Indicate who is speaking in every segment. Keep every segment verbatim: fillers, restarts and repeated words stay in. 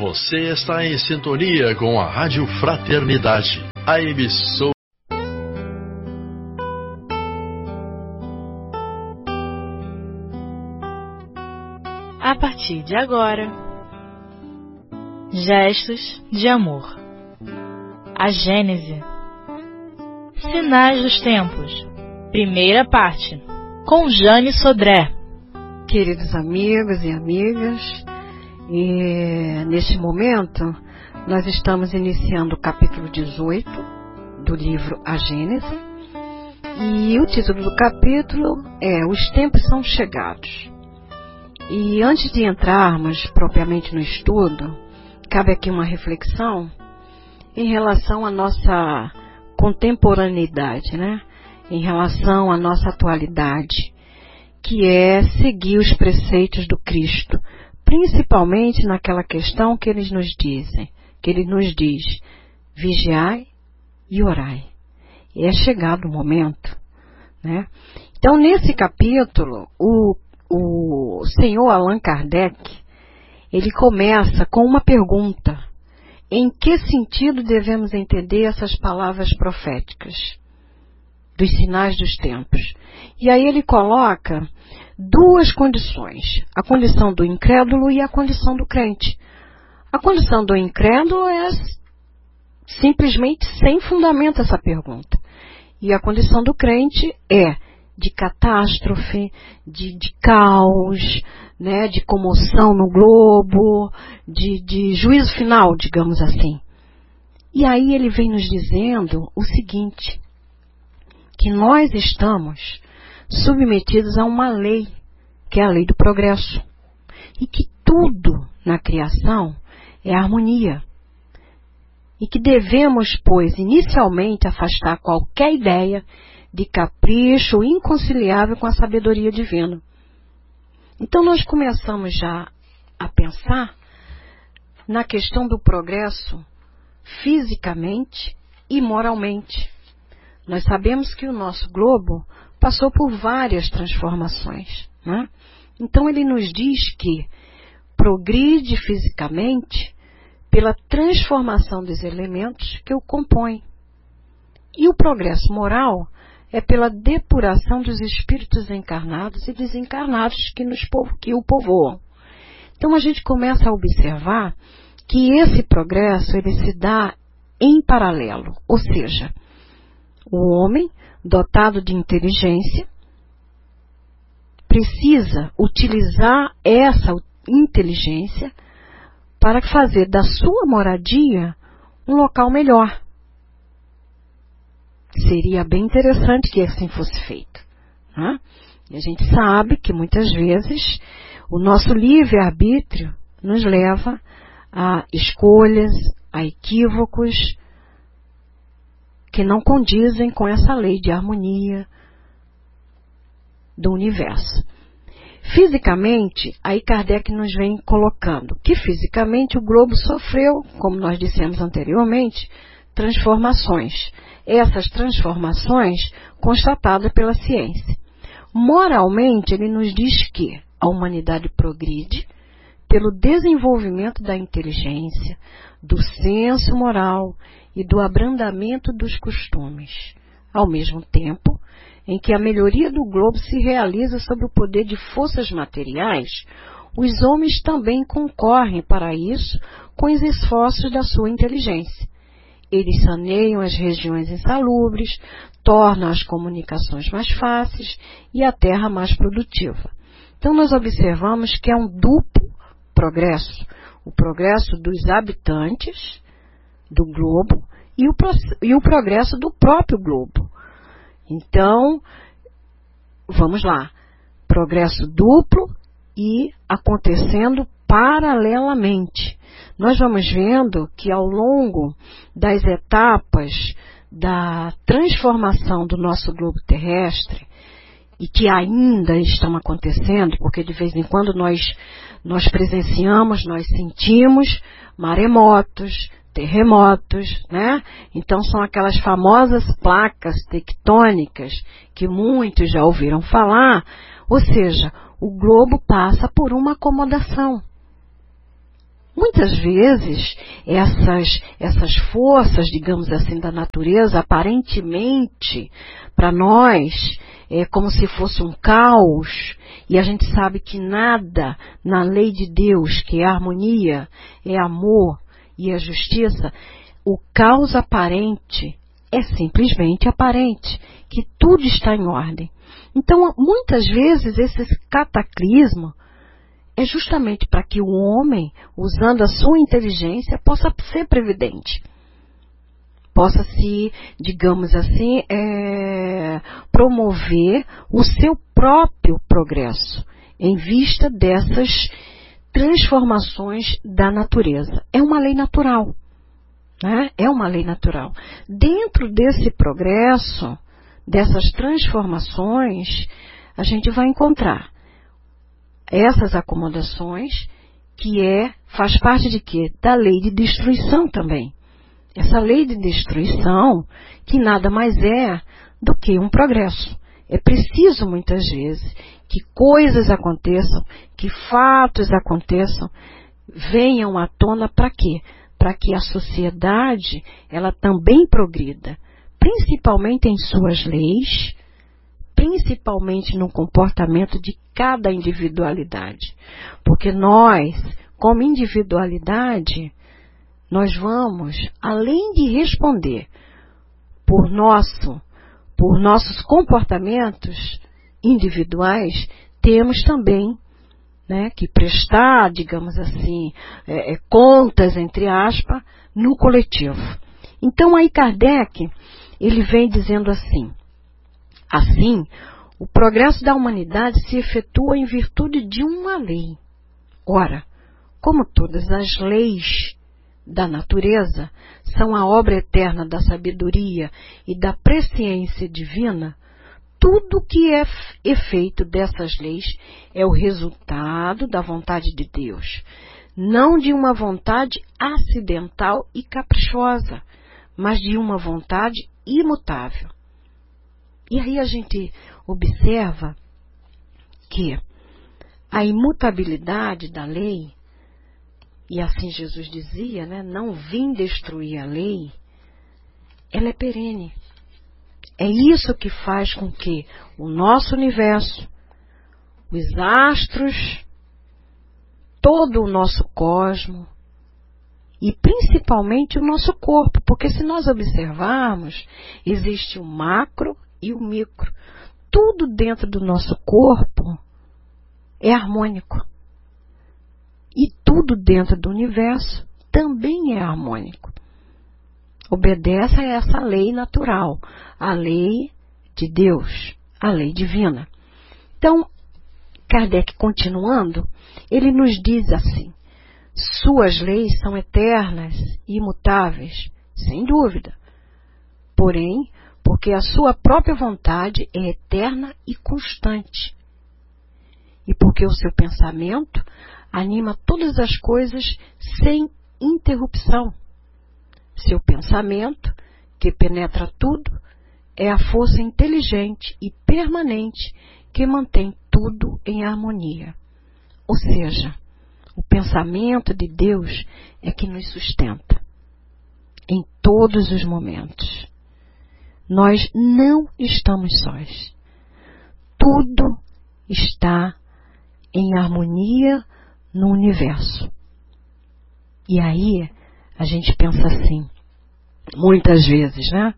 Speaker 1: Você está em sintonia com a Rádio Fraternidade, a emissora.
Speaker 2: A partir de agora, Gestos de Amor. A Gênese. Sinais dos Tempos. Primeira parte, com Jane Sodré.
Speaker 3: Queridos amigos e amigas, e neste momento nós estamos iniciando o capítulo dezoito do livro A Gênese, e o título do capítulo é Os Tempos São Chegados. E antes de entrarmos propriamente no estudo, cabe aqui uma reflexão em relação à nossa contemporaneidade, né? Em relação à nossa atualidade, que é seguir os preceitos do Cristo, principalmente naquela questão que eles nos dizem, que ele nos diz, vigiai e orai. E é chegado o momento, né? Então, nesse capítulo, o, o senhor Allan Kardec, ele começa com uma pergunta: em que sentido devemos entender essas palavras proféticas dos sinais dos tempos? E aí ele coloca duas condições, a condição do incrédulo e a condição do crente. A condição do incrédulo é simplesmente sem fundamento essa pergunta. E a condição do crente é de catástrofe, de, de caos, né, de comoção no globo, de, de juízo final, digamos assim. E aí ele vem nos dizendo o seguinte, que nós estamos submetidos a uma lei, que é a lei do progresso, e que tudo na criação é harmonia, e que devemos, pois, inicialmente afastar qualquer ideia de capricho inconciliável com a sabedoria divina. Então nós começamos já a pensar na questão do progresso fisicamente e moralmente. Nós sabemos que o nosso globo passou por várias transformações, né? Então ele nos diz que progride fisicamente pela transformação dos elementos que o compõem. E o progresso moral é pela depuração dos espíritos encarnados e desencarnados que, nos, que o povoam. Então a gente começa a observar que esse progresso ele se dá em paralelo, ou seja, o homem dotado de inteligência precisa utilizar essa inteligência para fazer da sua moradia um local melhor. Seria bem interessante que assim fosse feito, né? E a gente sabe que muitas vezes o nosso livre-arbítrio nos leva a escolhas, a equívocos que não condizem com essa lei de harmonia do universo. Fisicamente, aí Kardec nos vem colocando que fisicamente o globo sofreu, como nós dissemos anteriormente, transformações. Essas transformações constatadas pela ciência. Moralmente, ele nos diz que a humanidade progride pelo desenvolvimento da inteligência, do senso moral e do abrandamento dos costumes, ao mesmo tempo em que a melhoria do globo se realiza sob o poder de forças materiais, os homens também concorrem para isso com os esforços da sua inteligência. Eles saneiam as regiões insalubres, tornam as comunicações mais fáceis e a terra mais produtiva. Então nós observamos que é um duplo progresso, o progresso dos habitantes do globo e o, e o progresso do próprio globo. Então, vamos lá, progresso duplo e acontecendo paralelamente. Nós vamos vendo que ao longo das etapas da transformação do nosso globo terrestre, e que ainda estão acontecendo, porque de vez em quando nós, nós presenciamos, nós sentimos maremotos, terremotos, né? Então são aquelas famosas placas tectônicas que muitos já ouviram falar, ou seja, o globo passa por uma acomodação. Muitas vezes, essas, essas forças, digamos assim, da natureza, aparentemente, para nós, é como se fosse um caos, e a gente sabe que nada na lei de Deus, que é a harmonia, é amor e a justiça, o caos aparente é simplesmente aparente, que tudo está em ordem. Então, muitas vezes, esse cataclismo é justamente para que o homem, usando a sua inteligência, possa ser previdente. Possa se, digamos assim, é, promover o seu próprio progresso em vista dessas transformações da natureza. É uma lei natural, né? É uma lei natural. Dentro desse progresso, dessas transformações, a gente vai encontrar essas acomodações, que é, faz parte de quê? Da lei de destruição também. Essa lei de destruição, que nada mais é do que um progresso. É preciso, muitas vezes, que coisas aconteçam, que fatos aconteçam, venham à tona para quê? Para que a sociedade, ela também progrida, principalmente em suas leis, principalmente no comportamento de cada individualidade. Porque nós, como individualidade, nós vamos, além de responder por, nosso, por nossos comportamentos individuais, temos também, né, que prestar, digamos assim, é, é, contas, entre aspas, no coletivo. Então, aí Kardec, ele vem dizendo assim, assim, o progresso da humanidade se efetua em virtude de uma lei. Ora, como todas as leis da natureza são a obra eterna da sabedoria e da presciência divina, tudo que é efeito dessas leis é o resultado da vontade de Deus, não de uma vontade acidental e caprichosa, mas de uma vontade imutável. E aí a gente observa que a imutabilidade da lei, e assim Jesus dizia, né, não vim destruir a lei, ela é perene. É isso que faz com que o nosso universo, os astros, todo o nosso cosmo, e principalmente o nosso corpo, porque se nós observarmos, existe o macro e o micro. Tudo dentro do nosso corpo é harmônico. E tudo dentro do universo também é harmônico. Obedece a essa lei natural, a lei de Deus, a lei divina. Então, Kardec, continuando, ele nos diz assim, suas leis são eternas e imutáveis, sem dúvida. Porém, porque a sua própria vontade é eterna e constante. E porque o seu pensamento anima todas as coisas sem interrupção. Seu pensamento, que penetra tudo, é a força inteligente e permanente que mantém tudo em harmonia. Ou seja, o pensamento de Deus é que nos sustenta em todos os momentos. Nós não estamos sós. Tudo está em harmonia no universo. E aí a gente pensa assim, muitas vezes, né?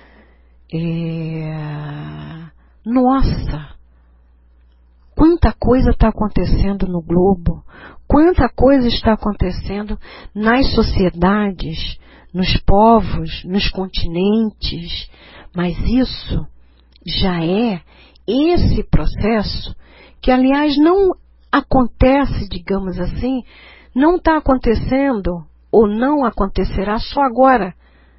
Speaker 3: É... Nossa, quanta coisa está acontecendo no globo, quanta coisa está acontecendo nas sociedades, nos povos, nos continentes, mas isso já é esse processo que, aliás, não acontece, digamos assim, não está acontecendo ou não acontecerá só agora.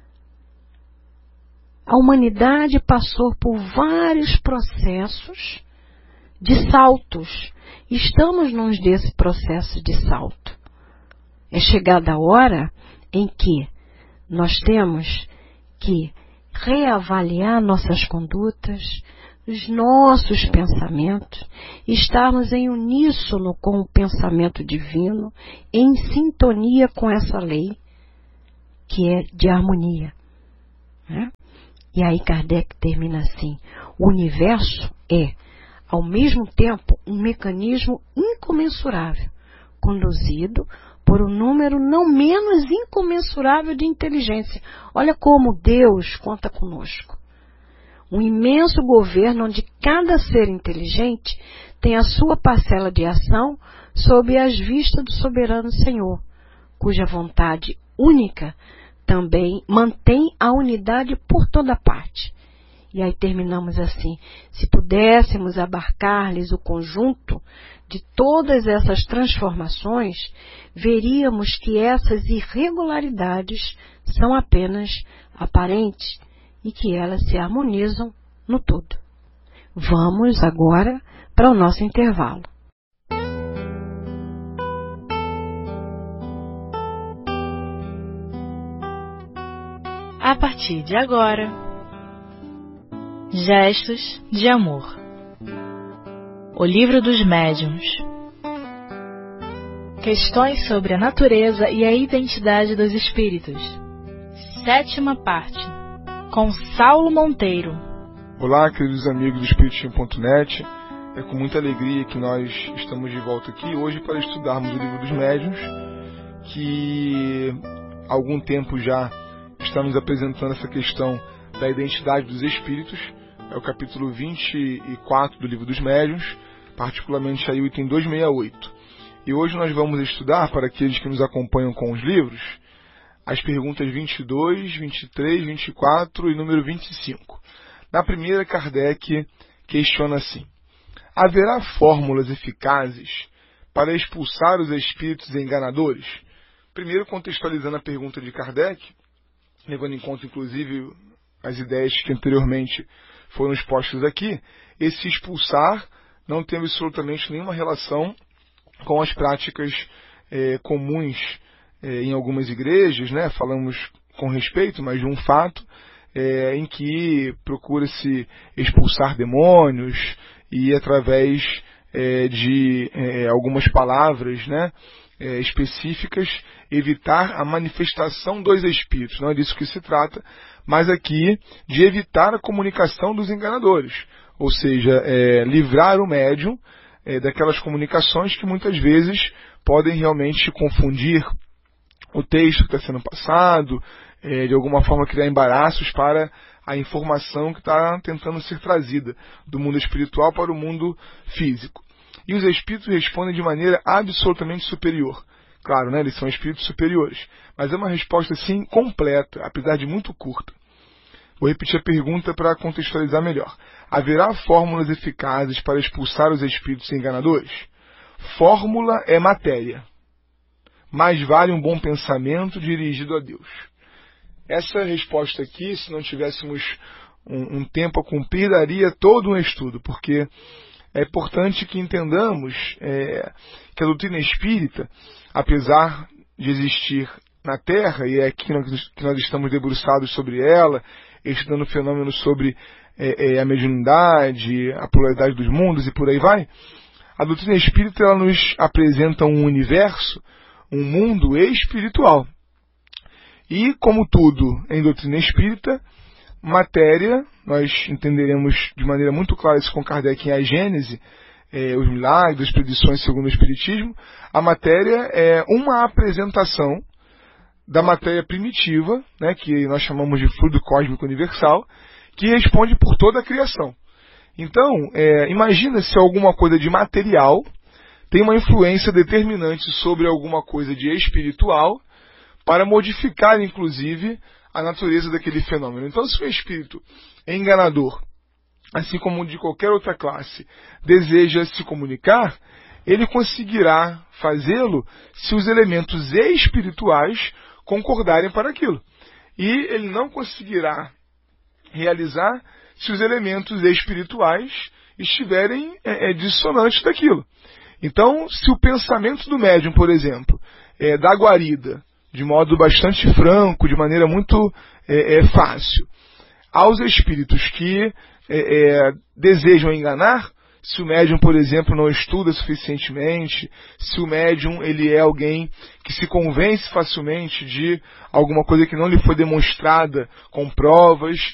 Speaker 3: A humanidade passou por vários processos de saltos. Estamos num desse processo de salto. É chegada a hora em que nós temos que reavaliar nossas condutas, os nossos pensamentos, estarmos em uníssono com o pensamento divino, em sintonia com essa lei, que é de harmonia. Né? E aí Kardec termina assim: o universo é, ao mesmo tempo, um mecanismo incomensurável, conduzido por um número não menos incomensurável de inteligência. Olha como Deus conta conosco. Um imenso governo onde cada ser inteligente tem a sua parcela de ação sob as vistas do soberano Senhor, cuja vontade única também mantém a unidade por toda parte. E aí terminamos assim: se pudéssemos abarcar-lhes o conjunto de todas essas transformações, veríamos que essas irregularidades são apenas aparentes e que elas se harmonizam no todo. Vamos agora para o nosso intervalo.
Speaker 2: A partir de agora, Gestos de Amor. O Livro dos Médiuns. Questões sobre a natureza e a identidade dos espíritos. Sétima parte. Com Saulo Monteiro.
Speaker 4: Olá, queridos amigos do Espiritismo ponto net. É com muita alegria que nós estamos de volta aqui hoje para estudarmos o Livro dos Médiuns, que há algum tempo já está nos apresentando essa questão da identidade dos espíritos. É o capítulo vinte e quatro do Livro dos Médiuns, particularmente aí o item duzentos e sessenta e oito. E hoje nós vamos estudar, para aqueles que nos acompanham com os livros, as perguntas vinte e dois, vinte e três, vinte e quatro e número vinte e cinco. Na primeira, Kardec questiona assim: haverá fórmulas eficazes para expulsar os espíritos enganadores? Primeiro, contextualizando a pergunta de Kardec, levando em conta inclusive as ideias que anteriormente foram expostas aqui, esse expulsar não tem absolutamente nenhuma relação com as práticas eh, comuns eh, em algumas igrejas, né? Falamos com respeito, mas de um fato eh, em que procura-se expulsar demônios e através eh, de eh, algumas palavras, né? eh, específicas, evitar a manifestação dos espíritos. Não é disso que se trata, mas aqui de evitar a comunicação dos enganadores, ou seja, é, livrar o médium é, daquelas comunicações que muitas vezes podem realmente confundir o texto que está sendo passado, é, de alguma forma criar embaraços para a informação que está tentando ser trazida do mundo espiritual para o mundo físico. E os espíritos respondem de maneira absolutamente superior. Claro, né, eles são espíritos superiores, mas é uma resposta sim completa, apesar de muito curta. Vou repetir a pergunta para contextualizar melhor. Haverá fórmulas eficazes para expulsar os espíritos enganadores? Fórmula é matéria. Mais vale um bom pensamento dirigido a Deus. Essa resposta aqui, se não tivéssemos um, um tempo a cumprir, daria todo um estudo, porque é importante que entendamos é, que a doutrina espírita, apesar de existir na Terra, e é aqui que nós estamos debruçados sobre ela, estudando fenômenos sobre é, é, a mediunidade, a pluralidade dos mundos e por aí vai, a doutrina espírita ela nos apresenta um universo, um mundo espiritual. E, como tudo em doutrina espírita, matéria, nós entenderemos de maneira muito clara isso com Kardec em A Gênese, é, os milagres, as predições segundo o Espiritismo, a matéria é uma apresentação da matéria primitiva, né, que nós chamamos de fluido cósmico universal, que responde por toda a criação. Então, é, imagina se alguma coisa de material tem uma influência determinante sobre alguma coisa de espiritual para modificar, inclusive, a natureza daquele fenômeno. Então, se o espírito é enganador, assim como de qualquer outra classe, deseja se comunicar, ele conseguirá fazê-lo se os elementos espirituais concordarem para aquilo. E ele não conseguirá realizar se os elementos espirituais estiverem é, é, dissonantes daquilo. Então, se o pensamento do médium, por exemplo, é, da guarida, de modo bastante franco, de maneira muito é, é, fácil, aos espíritos que é, é, desejam enganar. Se o médium, por exemplo, não estuda suficientemente, se o médium ele é alguém que se convence facilmente de alguma coisa que não lhe foi demonstrada com provas,